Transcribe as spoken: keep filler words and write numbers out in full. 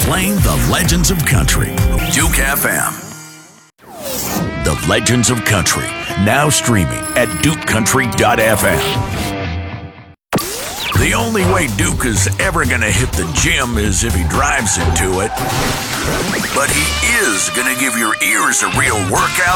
playing the legends of country. Duke F M. The Legends of Country, now streaming at duke country dot f m. The only way Duke is ever going to hit the gym is if he drives into it. But he is going to give your ears a real workout